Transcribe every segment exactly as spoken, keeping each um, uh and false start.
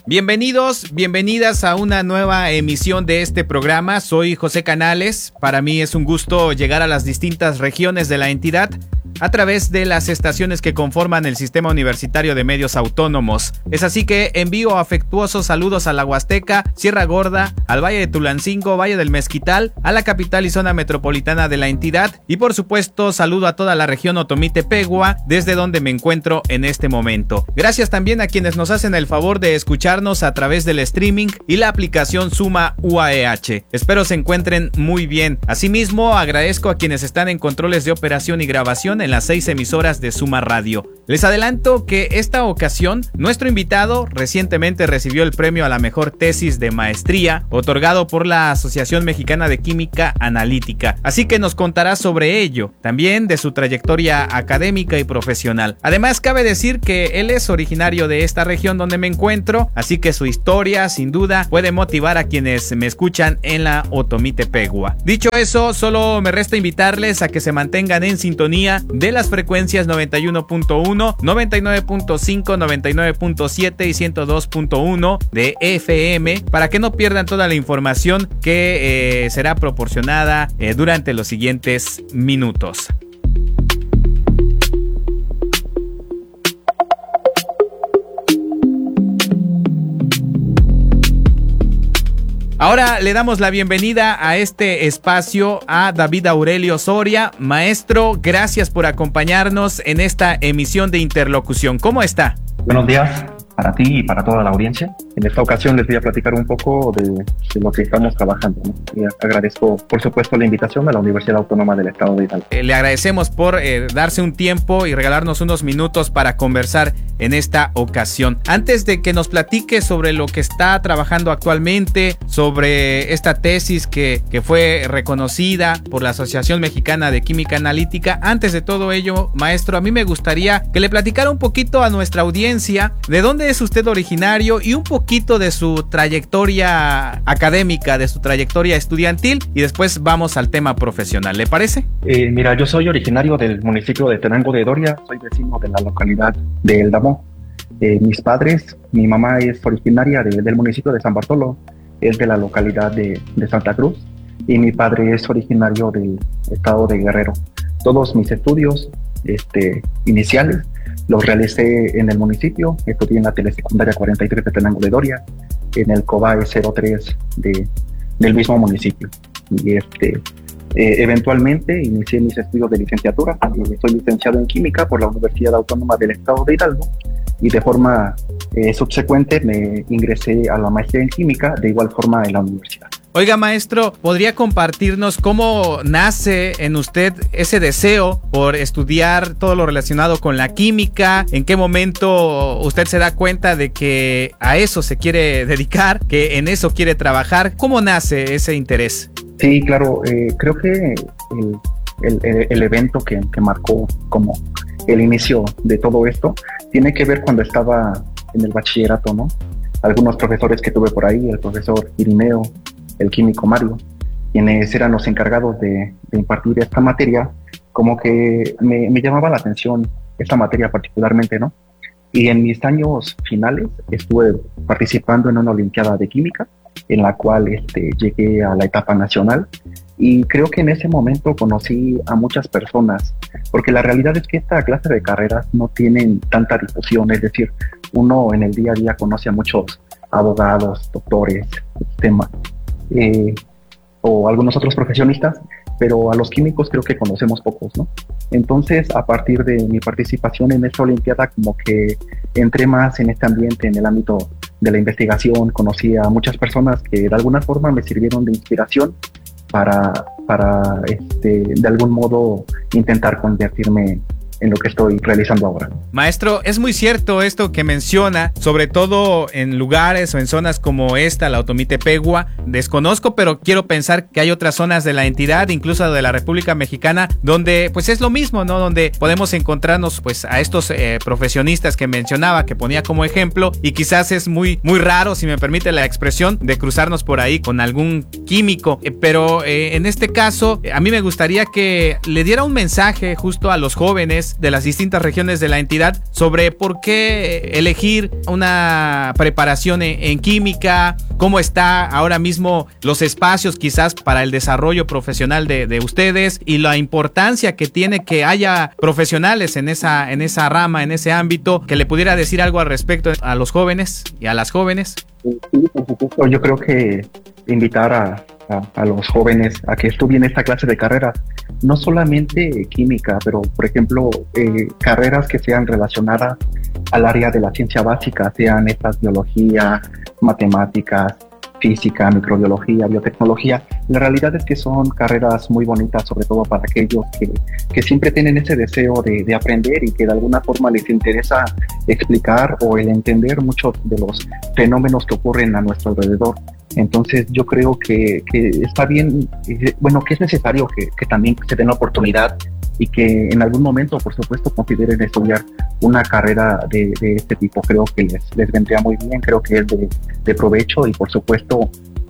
Bienvenidos, bienvenidas a una nueva emisión de este programa. Soy José Canales. Para mí es un gusto llegar a las distintas regiones de la entidad a través de las estaciones que conforman el Sistema Universitario de Medios Autónomos. Es así que envío afectuosos saludos a la Huasteca, Sierra Gorda, al Valle de Tulancingo, Valle del Mezquital, a la capital y zona metropolitana de la entidad y por supuesto saludo a toda la región Otomí-Tepehua, desde donde me encuentro en este momento. Gracias también a quienes nos hacen el favor de escucharnos a través del streaming y la aplicación Suma U A E H. Espero se encuentren muy bien. Asimismo, agradezco a quienes están en controles de operación y grabación en las seis emisoras de Suma Radio. Les adelanto que esta ocasión nuestro invitado recientemente recibió el premio a la mejor tesis de maestría otorgado por la Asociación Mexicana de Química Analítica, así que nos contará sobre ello, también de su trayectoria académica y profesional. Además, cabe decir que él es originario de esta región donde me encuentro, así que su historia sin duda puede motivar a quienes me escuchan en la Otomí-Tepehua. Dicho eso, solo me resta invitarles a que se mantengan en sintonía de las frecuencias noventa y uno punto uno, noventa y nueve punto cinco, noventa y nueve punto siete y ciento dos punto uno de F M para que no pierdan toda la información que eh, será proporcionada eh, durante los siguientes minutos. Ahora le damos la bienvenida a este espacio a David Aurelio Soria. Maestro, gracias por acompañarnos en esta emisión de Interlocución. ¿Cómo está? Buenos días para ti y para toda la audiencia. En esta ocasión les voy a platicar un poco de, de lo que estamos trabajando, ¿no? Y agradezco, por supuesto, la invitación a la Universidad Autónoma del Estado de Hidalgo. Eh, le agradecemos por eh, darse un tiempo y regalarnos unos minutos para conversar en esta ocasión. Antes de que nos platique sobre lo que está trabajando actualmente, sobre esta tesis que, que fue reconocida por la Asociación Mexicana de Química Analítica, antes de todo ello, maestro, a mí me gustaría que le platicara un poquito a nuestra audiencia de dónde es usted originario y un poquito de su trayectoria académica, de su trayectoria estudiantil, y después vamos al tema profesional. ¿Le parece? Eh, mira, yo soy originario del municipio de Tenango de Doria, soy vecino de la localidad de El Damó. Eh, mis padres, mi mamá es originaria de, del municipio de San Bartolo, es de la localidad de, de Santa Cruz, y mi padre es originario del estado de Guerrero. Todos mis estudios este, iniciales los realicé en el municipio. Estudié en la telesecundaria cuarenta y tres de Tenango de Doria, en el COBAE cero tres de, del mismo municipio. Y este, eh, eventualmente inicié mis estudios de licenciatura. Soy licenciado en química por la Universidad Autónoma del Estado de Hidalgo y de forma eh, subsecuente me ingresé a la maestría en química, de igual forma en la universidad. Oiga, maestro, ¿podría compartirnos cómo nace en usted ese deseo por estudiar todo lo relacionado con la química? ¿En qué momento usted se da cuenta de que a eso se quiere dedicar, que en eso quiere trabajar? ¿Cómo nace ese interés? Sí, claro, eh, creo que el, el, el evento que, que marcó como el inicio de todo esto tiene que ver cuando estaba en el bachillerato, ¿no? Algunos profesores que tuve por ahí, el profesor Irineo, el químico Mario, quienes eran los encargados de, de impartir esta materia, como que me, me llamaba la atención esta materia particularmente, ¿no? Y en mis años finales estuve participando en una olimpiada de química, en la cual este, llegué a la etapa nacional, y creo que en ese momento conocí a muchas personas, porque la realidad es que esta clase de carreras no tienen tanta difusión, es decir, uno en el día a día conoce a muchos abogados, doctores, temas, Eh, o algunos otros profesionistas, pero a los químicos creo que conocemos pocos, ¿no? Entonces, a partir de mi participación en esta olimpiada, como que entré más en este ambiente, en el ámbito de la investigación, conocí a muchas personas que de alguna forma me sirvieron de inspiración para, para este, de algún modo intentar convertirme en lo que estoy realizando ahora. Maestro, es muy cierto esto que menciona, sobre todo en lugares o en zonas como esta, la Otomí-Tepehua. Desconozco, pero quiero pensar que hay otras zonas de la entidad, incluso de la República Mexicana, donde pues es lo mismo, ¿no? Donde podemos encontrarnos pues a estos eh, profesionistas que mencionaba, que ponía como ejemplo, y quizás es muy, muy raro, si me permite la expresión, de cruzarnos por ahí con algún químico. Eh, pero eh, en este caso, a mí me gustaría que le diera un mensaje justo a los jóvenes jóvenes de las distintas regiones de la entidad sobre por qué elegir una preparación en, en química, cómo está ahora mismo los espacios quizás para el desarrollo profesional de, de ustedes y la importancia que tiene que haya profesionales en esa, en esa rama, en ese ámbito, que le pudiera decir algo al respecto a los jóvenes y a las jóvenes. Sí, por supuesto. Yo creo que invitar a, a, a los jóvenes a que estudien esta clase de carreras, no solamente química, pero por ejemplo, eh, carreras que sean relacionadas al área de la ciencia básica, sean estas biología, matemáticas, física, microbiología, biotecnología. La realidad es que son carreras muy bonitas, sobre todo para aquellos que, que siempre tienen ese deseo de, de aprender y que de alguna forma les interesa explicar o el entender muchos de los fenómenos que ocurren a nuestro alrededor. Entonces yo creo que, que está bien, eh, bueno, que es necesario que, que también se den la oportunidad y que en algún momento, por supuesto, consideren estudiar una carrera de, de este tipo. Creo que les, les vendría muy bien, creo que es de, de provecho y, por supuesto,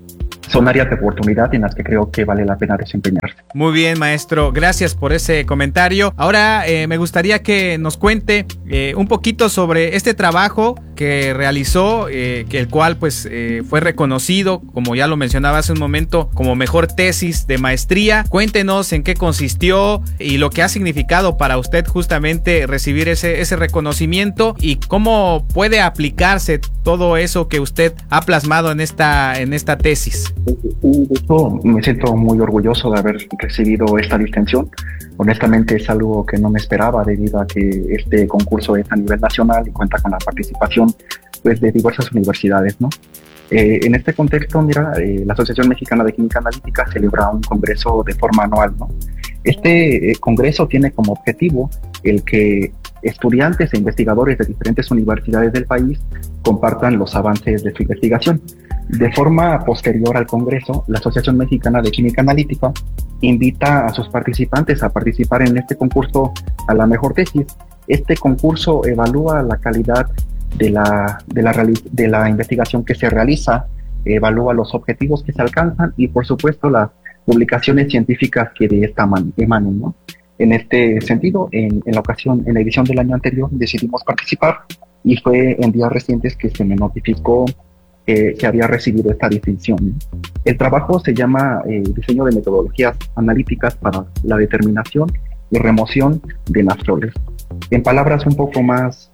son áreas de oportunidad en las que creo que vale la pena desempeñarse. Muy bien, maestro. Gracias por ese comentario. Ahora eh, me gustaría que nos cuente eh, un poquito sobre este trabajo que realizó, eh, que el cual pues eh, fue reconocido, como ya lo mencionaba hace un momento, como mejor tesis de maestría. Cuéntenos en qué consistió y lo que ha significado para usted justamente recibir ese, ese reconocimiento y cómo puede aplicarse todo eso que usted ha plasmado en esta, en esta tesis. Sí, de hecho, me siento muy orgulloso de haber recibido esta distinción. Honestamente es algo que no me esperaba debido a que este concurso es a nivel nacional y cuenta con la participación pues, de diversas universidades, ¿no? Eh, en este contexto, mira, eh, la Asociación Mexicana de Química Analítica celebra un congreso de forma anual, ¿no? Este eh, congreso tiene como objetivo el que estudiantes e investigadores de diferentes universidades del país compartan los avances de su investigación. De forma posterior al congreso, la Asociación Mexicana de Química Analítica invita a sus participantes a participar en este concurso a la mejor tesis. Este concurso evalúa la calidad de la, de la, de la investigación que se realiza, evalúa los objetivos que se alcanzan y, por supuesto, las publicaciones científicas que de esta emanen, ¿no? En este sentido, en, en la ocasión, en la edición del año anterior, decidimos participar y fue en días recientes que se me notificó que se había recibido esta distinción. El trabajo se llama eh, Diseño de metodologías analíticas para la determinación y remoción de nastroles. En palabras un poco más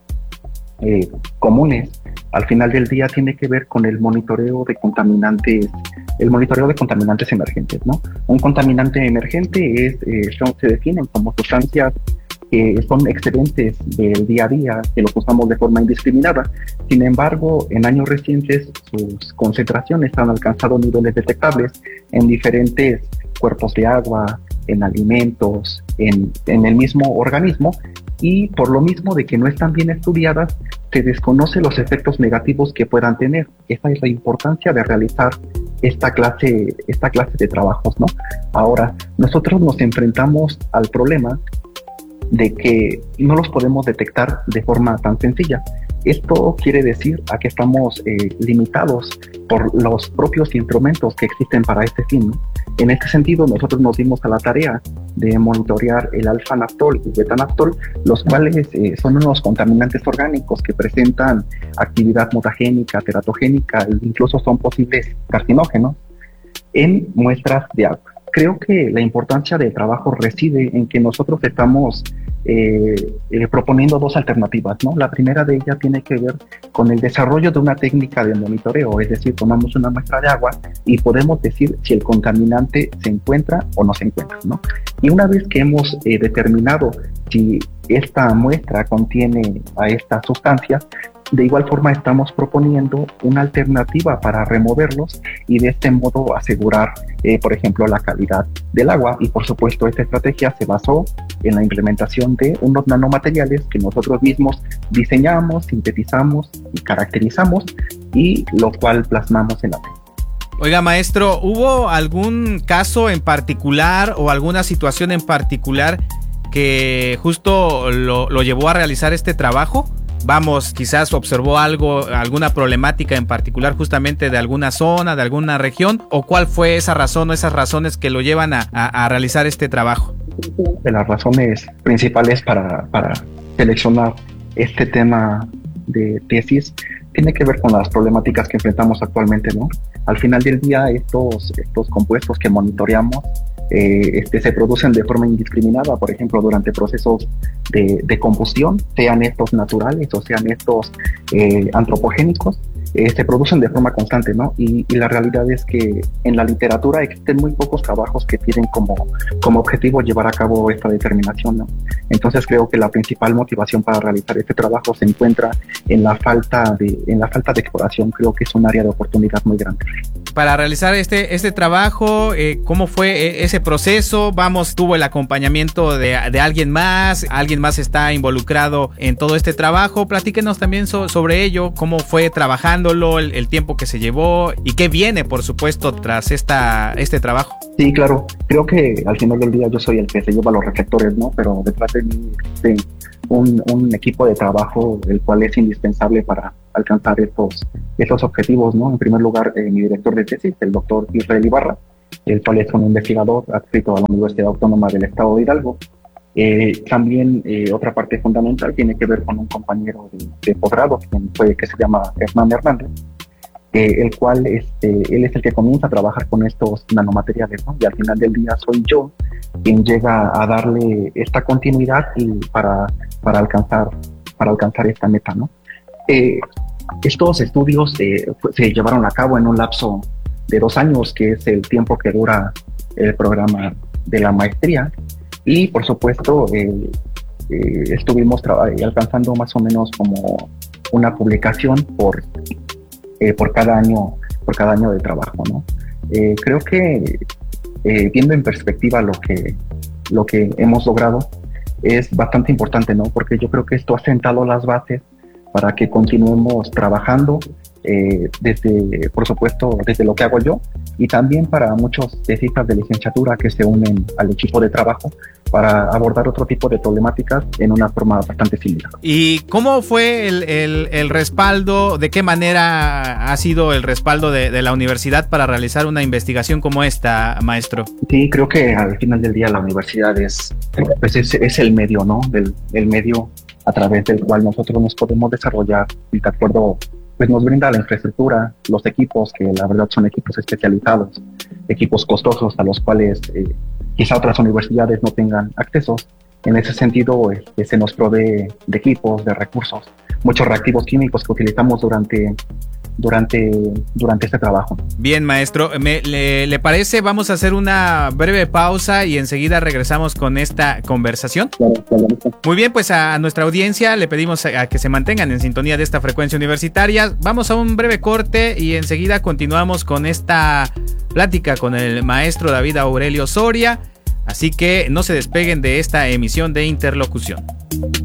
eh, comunes, al final del día tiene que ver con el monitoreo de contaminantes, el monitoreo de contaminantes emergentes, ¿no? Un contaminante emergente es, eh, son, se definen como sustancias que son excedentes del día a día, que los usamos de forma indiscriminada. Sin embargo, en años recientes sus concentraciones han alcanzado niveles detectables en diferentes cuerpos de agua, en alimentos, en, en el mismo organismo, y por lo mismo de que no están bien estudiadas, se desconoce los efectos negativos que puedan tener. Esa es la importancia de realizar esta clase, esta clase de trabajos, ¿no? Ahora, nosotros nos enfrentamos al problema de que no los podemos detectar de forma tan sencilla. Esto quiere decir a que estamos eh, limitados por los propios instrumentos que existen para este fin, ¿no? En este sentido, nosotros nos dimos a la tarea de monitorear el alfa-naftol y beta-naftol, los cuales eh, son unos contaminantes orgánicos que presentan actividad mutagénica, teratogénica e incluso son posibles carcinógenos en muestras de agua. Creo que la importancia del trabajo reside en que nosotros estamos eh, eh, proponiendo dos alternativas, ¿no? La primera de ellas tiene que ver con el desarrollo de una técnica de monitoreo, es decir, tomamos una muestra de agua y podemos decir si el contaminante se encuentra o no se encuentra, ¿no? Y una vez que hemos eh, determinado si esta muestra contiene a esta sustancia, de igual forma estamos proponiendo una alternativa para removerlos y de este modo asegurar, eh, por ejemplo, la calidad del agua. Y por supuesto esta estrategia se basó en la implementación de unos nanomateriales que nosotros mismos diseñamos, sintetizamos y caracterizamos y lo cual plasmamos en la técnica. Oiga, maestro, ¿hubo algún caso en particular o alguna situación en particular que justo lo, lo llevó a realizar este trabajo? Vamos, quizás observó algo, alguna problemática en particular justamente de alguna zona, de alguna región, o cuál fue esa razón o esas razones que lo llevan a, a, a realizar este trabajo. De las razones principales para, para seleccionar este tema de tesis tiene que ver con las problemáticas que enfrentamos actualmente, ¿no? Al final del día, estos, estos compuestos que monitoreamos eh, este, se producen de forma indiscriminada, por ejemplo, durante procesos de, de combustión, sean estos naturales o sean estos eh, antropogénicos, eh, se producen de forma constante, ¿no? Y, y la realidad es que en la literatura existen muy pocos trabajos que tienen como, como objetivo llevar a cabo esta determinación, ¿no? Entonces creo que la principal motivación para realizar este trabajo se encuentra en la falta de, en la falta de exploración. Creo que es un área de oportunidad muy grande. Para realizar este, este trabajo, eh, ¿cómo fue ese proceso? Vamos, ¿tuvo el acompañamiento de, de alguien más? ¿Alguien más está involucrado en todo este trabajo? Platíquenos también so, sobre ello, cómo fue trabajándolo, el, el tiempo que se llevó y qué viene, por supuesto, tras esta, este trabajo. Sí, claro. Creo que al final del día yo soy el que se lleva los reflectores, ¿no? Pero detrás de mí existe un, un equipo de trabajo el cual es indispensable para alcanzar estos, estos objetivos, ¿no? En primer lugar, eh, mi director de tesis, el doctor Israel Ibarra, el cual es un investigador adscrito a la Universidad Autónoma del Estado de Hidalgo. Eh, también eh, otra parte fundamental tiene que ver con un compañero de, de posgrado, quien fue, que se llama Hernán Hernández, eh, el cual este, él es el que comienza a trabajar con estos nanomateriales, ¿no? Y al final del día soy yo quien llega a darle esta continuidad y para, para, alcanzar, para alcanzar esta meta, ¿no? Eh, estos estudios eh, se llevaron a cabo en un lapso de dos años, que es el tiempo que dura el programa de la maestría, y por supuesto eh, eh, estuvimos alcanzando más o menos como una publicación por, eh, por cada año por cada año de trabajo, ¿no? Eh, creo que eh, viendo en perspectiva lo que lo que hemos logrado es bastante importante, ¿no? Porque yo creo que esto ha sentado las bases para que continuemos trabajando eh, desde, por supuesto, desde lo que hago yo, y también para muchos tesistas de licenciatura que se unen al equipo de trabajo para abordar otro tipo de problemáticas en una forma bastante similar. ¿Y cómo fue el, el, el respaldo? ¿De qué manera ha sido el respaldo de, de la universidad para realizar una investigación como esta, maestro? Sí, creo que al final del día la universidad es, pues es, es el medio, ¿no? Del, el medio a través del cual nosotros nos podemos desarrollar, y de acuerdo, pues nos brinda la infraestructura, los equipos, que la verdad son equipos especializados, equipos costosos a los cuales eh, quizá otras universidades no tengan acceso. En ese sentido, eh, se nos provee de equipos, de recursos, muchos reactivos químicos que utilizamos durante, durante, durante este trabajo. Bien, maestro, ¿Me, le, ¿le parece? Vamos a hacer una breve pausa y enseguida regresamos con esta conversación. Claro, claro. Muy bien, pues a nuestra audiencia le pedimos a que se mantengan en sintonía de esta frecuencia universitaria. Vamos a un breve corte y enseguida continuamos con esta plática con el maestro David Aurelio Soria. Así que no se despeguen de esta emisión de Interlocución.